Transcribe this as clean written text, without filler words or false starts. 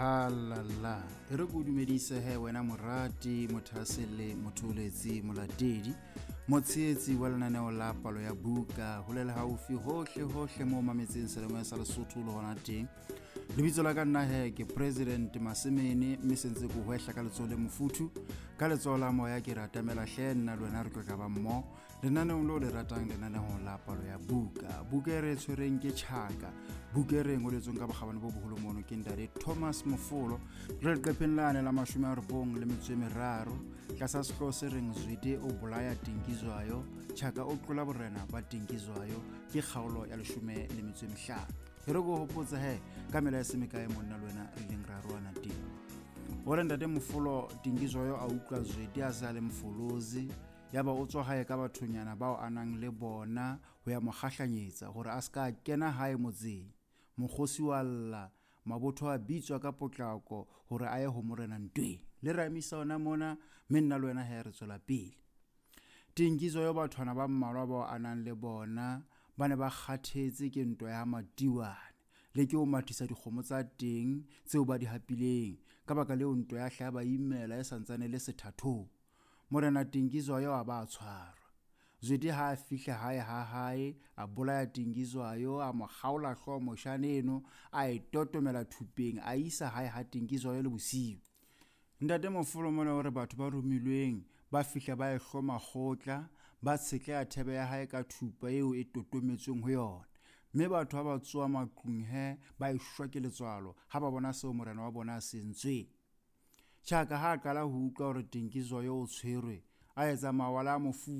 halala e re ko dumedise he wena morati mothasele motholetsi molatedi motsheetsi wa lenaneo la palo ya buka ho le haufi hohle mo mametseng selemo sa Lesotho le hona teng. Lebitso la ka nna he ke President Masemene mme sentse go hwehla ka letso le mofuthu ka letso la moya ke ratamela hle nna lona re tloka ba mmo lenaneo lo le ratang lenaneo la palo ya buka re tshwereng ke Chaka buka re ngoletsong ka bogabane bo boholo mono ke ndare Thomas Mofolo re qepellane la 93 ka sa sehlo se reng Zwide o bolaya Tingizwayo Chaka o tlola borena ba Tingizwayo ke kgaolo ya 15 re go hopotsa he ka mela ya semekae monna lwena re leng ra roana teng ore ndate Mofolo Tingizwayo a utlwa Zwide a sa le mfolozi yaba o tswa hae ka bathonyana bao anang le bona ho ya mogahanyetsa gore a ska kena hae motseng mokgosi wa lla mabotho a bitswa ka potlako gore a ye ho morena ntwe le ramisa ona mona menna lwena he re tswela pele Tingizwayo bathwana ba mmalwa bao anang le bona ba ne ba kgathetse ke ntwa ya madiwane le ke o mathisa dikgomo tsa teng tseo ba di hapileng ka baka leo ntwa ya hla ba imela e santsane le sethatho morena Tingizwayo a ba tshwarwa Zwide ha a fihla hae a bolaya Tingizwayo a mo kgaola hloho moshaneno a itotomela thupeng a isa hae ha Tingizwayo le bosiu ndate Mofolo mona hore batho ba romilweng ba fihla ba e hloma khotla ba tshekla ya thebe ya hae ka thupa eo e totometsweng ho yona mme batho ba tsoa matlung he ba ishwa ke letswalo ha ba bona seo morena wa bona a sentswe Chaka ha qala ho utlwa hore Tingizwayo o tshwerwe a etsa mawala a mofu